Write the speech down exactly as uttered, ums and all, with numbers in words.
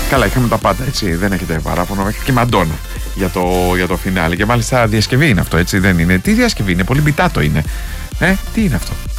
Καλά, είχαμε τα πάντα, έτσι. Δεν έχετε παράπονο. Έχει και Μαντόνα για το, για το φινάλε. Και μάλιστα διασκευή είναι αυτό, έτσι. Δεν είναι. Τι διασκευή είναι, πολύ μπιτάτο είναι. Ε, τι είναι αυτό.